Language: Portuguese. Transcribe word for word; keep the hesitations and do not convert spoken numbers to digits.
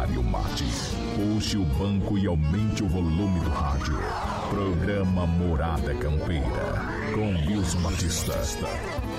Prepare o mate, puxe o banco e aumente o volume do rádio. Programa Morada Campeira, com Wilson Batista.